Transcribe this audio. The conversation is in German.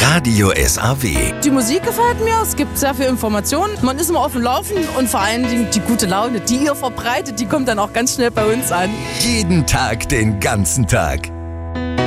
Radio SAW. Die Musik gefällt mir, es gibt sehr viel Informationen, man ist immer auf dem Laufenden und vor allen Dingen die gute Laune, die ihr verbreitet, die kommt dann auch ganz schnell bei uns an. Jeden Tag, den ganzen Tag.